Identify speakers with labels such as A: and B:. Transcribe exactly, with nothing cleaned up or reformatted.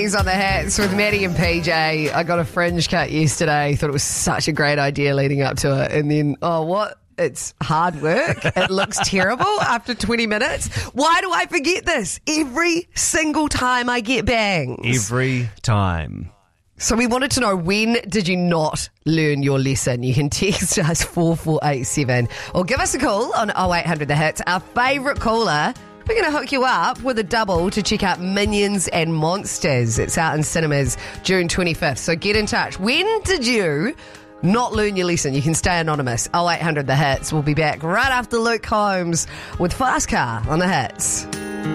A: He's on the hats with Maddie and P J. I got a fringe cut yesterday. Thought it was such a great idea leading up to it. And then, oh, what? It's hard work. It looks terrible after twenty minutes. Why do I forget this? Every single time I get bangs.
B: Every time.
A: So we wanted to know, when did you not learn your lesson? You can text us four four eight seven or give us a call on oh eight hundred The Hits. Our favourite caller, we're going to hook you up with a double to check out Minions and Monsters. It's out in cinemas June twenty-fifth. So get in touch. When did you not learn your lesson? You can stay anonymous. oh eight hundred The Hits. We'll be back right after Luke Combs with Fast Car on The Hits.